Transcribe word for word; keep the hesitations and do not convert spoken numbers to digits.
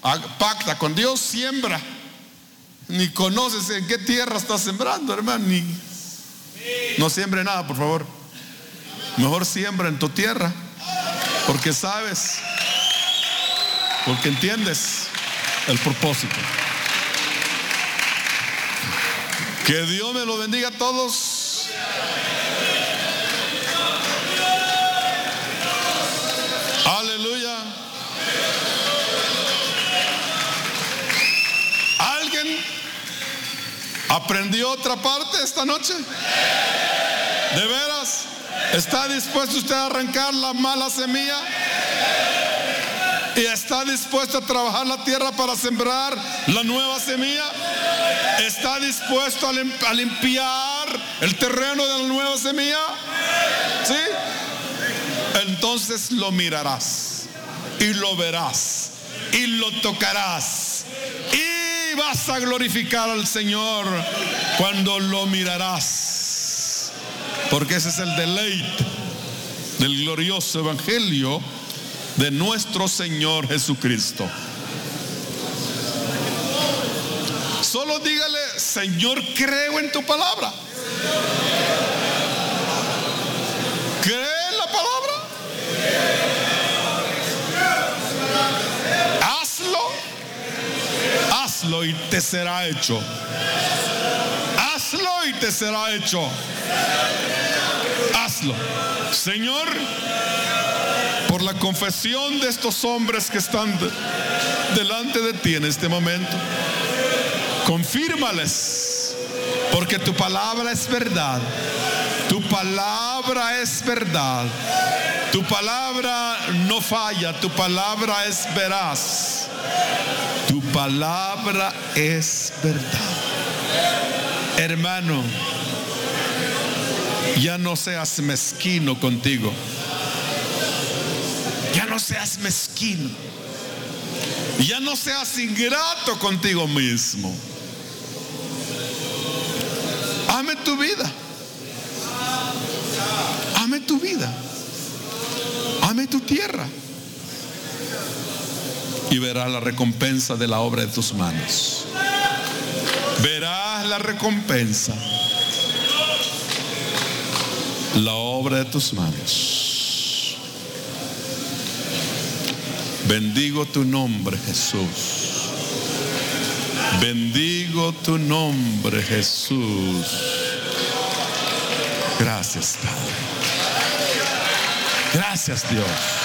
pacta con Dios, siembra. Ni conoces en qué tierra estás sembrando, hermano. Ni, no siembre nada, por favor. Mejor siembra en tu tierra, porque sabes, porque entiendes el propósito. Que Dios me lo bendiga a todos. Aleluya. ¿Alguien aprendió otra parte esta noche? ¿De veras? ¿Está dispuesto usted a arrancar la mala semilla? ¿Y está dispuesto a trabajar la tierra para sembrar la nueva semilla? ¿Está dispuesto a, limp- a limpiar el terreno de la nueva semilla? ¿Sí? Entonces lo mirarás y lo verás y lo tocarás y vas a glorificar al Señor cuando lo mirarás, porque ese es el deleite del glorioso evangelio de nuestro Señor Jesucristo. Solo dígale: Señor, creo en tu palabra. ¿Cree en la palabra? Hazlo. Hazlo y te será hecho. Hazlo y te será hecho. Hazlo. Señor, por la confesión de estos hombres que están de, delante de ti en este momento, confírmales, porque tu palabra es verdad. Tu palabra es verdad. Tu palabra no falla. Tu palabra es veraz. Tu palabra es verdad. Hermano, ya no seas mezquino contigo. Ya no seas mezquino. Ya no seas ingrato contigo mismo. Ame tu vida. Ame tu vida. Ame tu tierra. Y verás la recompensa de la obra de tus manos. Verás la recompensa. La obra de tus manos. Bendigo tu nombre, Jesús. Bendigo tu nombre, Jesús. Gracias, Padre. Gracias, Dios.